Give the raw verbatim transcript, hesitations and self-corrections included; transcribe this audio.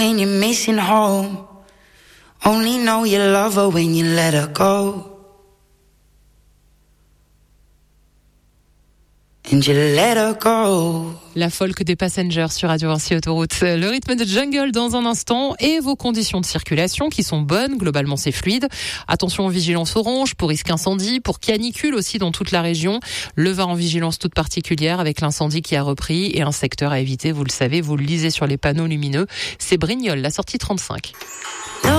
And you're missing home. Only know you love her when you let her go. And you let her go. La folk des Passengers sur Radio Vinci Autoroute. Le rythme de Jungle dans un instant et vos conditions de circulation qui sont bonnes. Globalement, c'est fluide. Attention aux vigilances orange pour risque incendie, pour canicule aussi dans toute la région. Le Var en vigilance toute particulière avec l'incendie qui a repris et un secteur à éviter. Vous le savez, vous le lisez sur les panneaux lumineux. C'est Brignoles, la sortie trente-cinq.